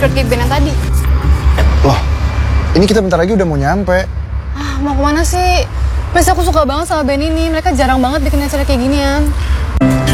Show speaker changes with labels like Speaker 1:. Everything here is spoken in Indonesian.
Speaker 1: short cape band yang tadi.
Speaker 2: Loh, ini kita bentar lagi udah mau nyampe.
Speaker 1: Mau kemana sih? Please, aku suka banget sama band ini. Mereka jarang banget bikin acara kayak ginian.